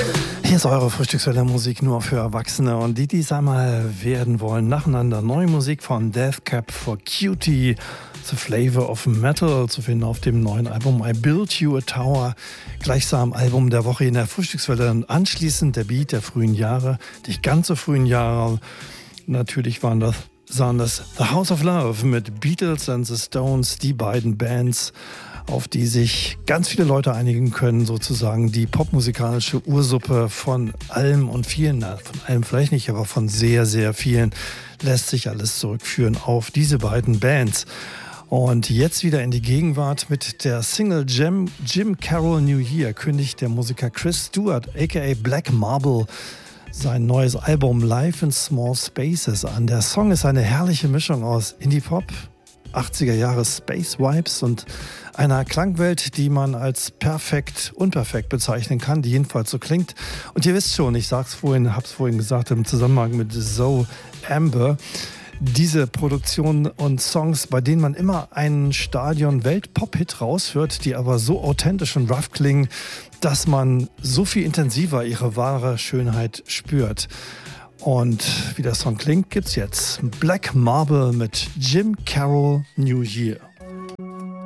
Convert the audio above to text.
Hier ist eure Frühstückswetter-Musik nur für Erwachsene und die es einmal werden wollen. Nacheinander neue Musik von Death Cab for Cutie, The Flavor of Metal, zu finden auf dem neuen Album I Built You a Tower, gleichsam Album der Woche in der Frühstückswelle. Und anschließend der Beat der frühen Jahre, nicht ganz so frühen Jahre. Natürlich waren das The House of Love mit Beatles and the Stones, die beiden Bands, auf die sich ganz viele Leute einigen können, sozusagen die popmusikalische Ursuppe von allem und vielen, von allem vielleicht nicht, aber von sehr, sehr vielen lässt sich alles zurückführen auf diese beiden Bands. Und jetzt wieder in die Gegenwart mit der Single Jim Carroll New Year kündigt der Musiker Chris Stewart, aka Black Marble, sein neues Album Life in Small Spaces an. Der Song ist eine herrliche Mischung aus Indie-Pop, 80er Jahre Space Vibes und einer Klangwelt, die man als unperfekt bezeichnen kann, die jedenfalls so klingt. Und ihr wisst schon, hab's vorhin gesagt, im Zusammenhang mit Zoe Amber, diese Produktionen und Songs, bei denen man immer einen Stadion-Welt-Pop-Hit raushört, die aber so authentisch und rough klingen, dass man so viel intensiver ihre wahre Schönheit spürt. Und wie der Song klingt, gibt's jetzt Black Marble mit Jim Carroll New Year.